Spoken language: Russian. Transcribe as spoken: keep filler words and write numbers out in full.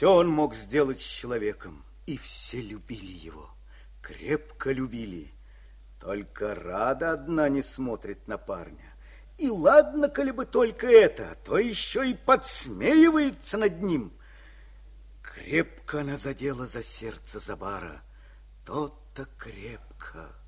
Все он мог сделать с человеком. И все любили его, крепко любили. Только Рада одна не смотрит на парня. И ладно, коли бы только это, то еще и подсмеивается над ним. Крепко она задела за сердце Забара. Тот-то крепко.